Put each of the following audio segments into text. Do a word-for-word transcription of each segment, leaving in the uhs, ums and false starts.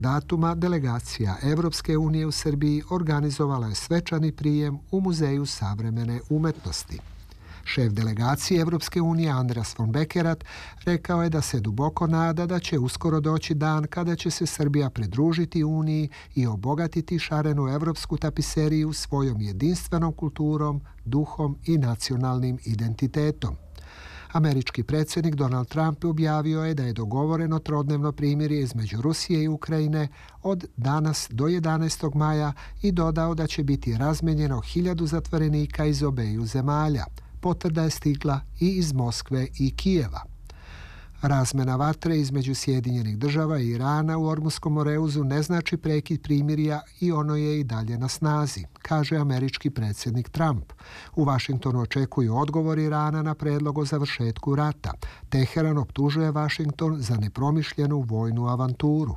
datuma delegacija Evropske unije u Srbiji organizovala je svečani prijem u Muzeju savremene umetnosti. Šef delegacije Evropske unije Andreas von Bekerat rekao je da se duboko nada da će uskoro doći dan kada će se Srbija pridružiti Uniji i obogatiti šarenu evropsku tapiseriju svojom jedinstvenom kulturom, duhom i nacionalnim identitetom. Američki predsjednik Donald Trump objavio je da je dogovoreno trodnevno primirje između Rusije i Ukrajine od danas do jedanaestog maja i dodao da će biti razmenjeno hiljadu zatvorenika iz obeju zemalja. Potvrda je stigla i iz Moskve i Kijeva. Razmena vatre između Sjedinjenih država i Irana u Ormutskom moreuzu ne znači prekid primirja i ono je i dalje na snazi, kaže američki predsjednik Trump. U Vašingtonu očekuju odgovor Irana na predlog o završetku rata. Teheran optužuje Vašington za nepromišljenu vojnu avanturu.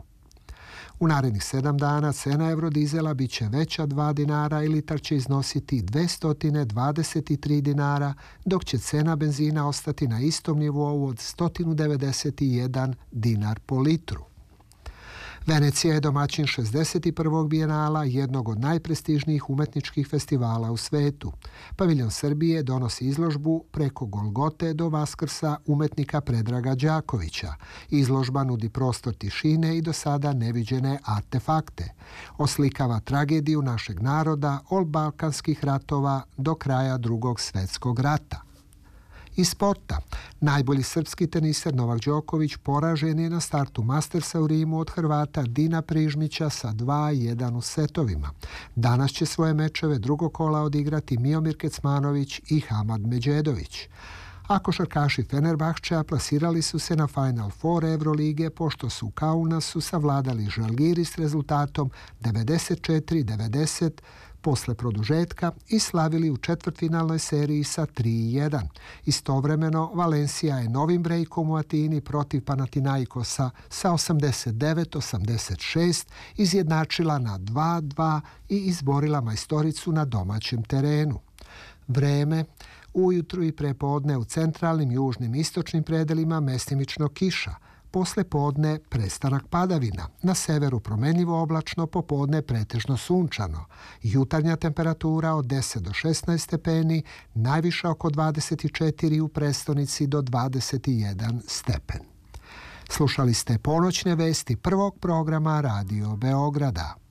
U narednih sedam dana cena eurodizela bit će veća dva dinara i litar će iznositi dvesta dvadeset tri dinara, dok će cena benzina ostati na istom nivou od sto devedeset jedan dinar po litru. Venecija je domaćin šezdeset prvog bijenala, jednog od najprestižnijih umetničkih festivala u svetu. Paviljon Srbije donosi izložbu Preko Golgote do Vaskrsa umetnika Predraga Đakovića. Izložba nudi prostor tišine i do sada neviđene artefakte. Oslikava tragediju našeg naroda od balkanskih ratova do kraja Drugog svjetskog rata. Iz sporta, najbolji srpski teniser Novak Đoković poražen je na startu Mastersa u Rimu od Hrvata Dina Prižmića sa dva jedan u setovima. Danas će svoje mečeve drugog kola odigrati Miomir Kecmanović i Hamad Međedović. A košarkaši Fenerbahčea plasirali su se na Final Four Evrolige pošto su u Kaunasu savladali Žalgiris s rezultatom devedeset četiri devedeset posle produžetka i slavili u četvrtfinalnoj seriji sa tri jedan. Istovremeno, Valencija je novim brejkom u Atini protiv Panathinaikosa sa osamdeset devet osamdeset šest izjednačila na dva dva i izborila majstoricu na domaćem terenu. Vreme, ujutru i prepodne u centralnim, južnim i istočnim predelima mestimično kiša. Posle podne prestanak padavina, na severu promenljivo oblačno, popodne pretežno sunčano. Jutarnja temperatura od deset do šesnaest stepeni, najviša oko dvadeset četiri u prestonici do dvadeset jedan stepen. Slušali ste ponoćne vesti prvog programa Radio Beograda.